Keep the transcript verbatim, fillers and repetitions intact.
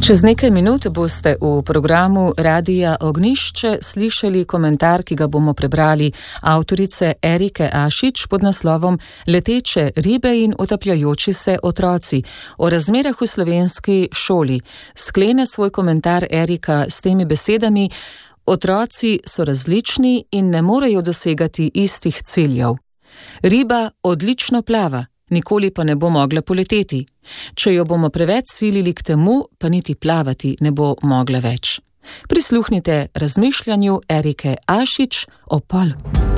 Čez nekaj minut boste v programu Radija Ognjišče slišali komentar, ki ga bomo prebrali avtorice Erike Ašič pod naslovom Leteče ribe in utapljajoči se otroci o razmerah v slovenski šoli. Sklene svoj komentar Erika s temi besedami: otroci so različni in ne morejo dosegati istih ciljev. Riba odlično plava, nikoli pa ne bo mogla poleteti. Če jo bomo preveč silili k temu, pa niti plavati ne bo mogla več. Prisluhnite razmišljanju Erike Ašič o pol.